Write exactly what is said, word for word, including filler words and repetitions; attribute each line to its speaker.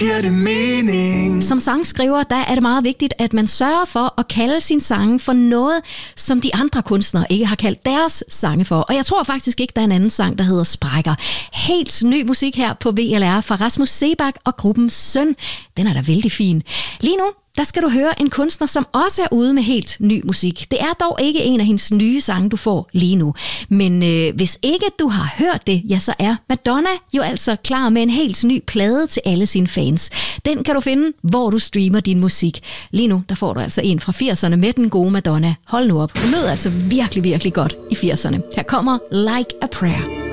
Speaker 1: giver det mening.
Speaker 2: Som sangskriver, der er det meget vigtigt, at man sørger for at kalde sin sange for noget, som de andre kunstnere ikke har kaldt deres sange for. Og jeg tror faktisk ikke, der er en anden sang, der hedder Sprækker. Helt ny musik her på V L R fra Rasmus Seebach og gruppen Søn. Den er da vældig fin. Lige nu, der skal du høre en kunstner, som også er ude med helt ny musik. Det er dog ikke en af hendes nye sange, du får lige nu. Men øh, hvis ikke du har hørt det, ja, så er Madonna jo altså klar med en helt ny plade til alle sine fans. Den kan du finde, hvor du streamer din musik. Lige nu, der får du altså en fra firserne med den gode Madonna. Hold nu op. Hun lød altså virkelig, virkelig godt i firserne. Her kommer Like a Prayer.